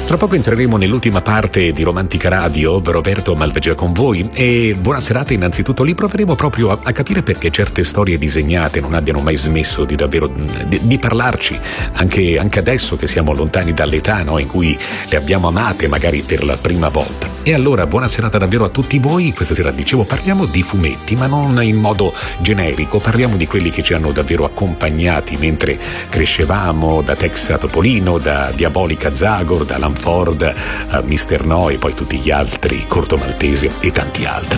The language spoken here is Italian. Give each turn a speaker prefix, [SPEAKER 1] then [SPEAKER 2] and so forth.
[SPEAKER 1] Tra poco entreremo nell'ultima parte di Romantica Radio, Roberto Malvagia con voi, e buona serata innanzitutto. Lì proveremo proprio a capire perché certe storie disegnate non abbiano mai smesso di davvero di parlarci, anche adesso che siamo lontani dall'età, no, in cui le abbiamo amate magari per la prima volta. E allora buona serata davvero a tutti voi. Questa sera, dicevo, parliamo di fumetti, ma non in modo generico, parliamo di quelli che ci hanno davvero accompagnati mentre crescevamo, da Tex a Topolino, da Diabolica a Zagor, da Alan Ford a Mr. No e poi tutti gli altri, Corto Maltese e tanti altri.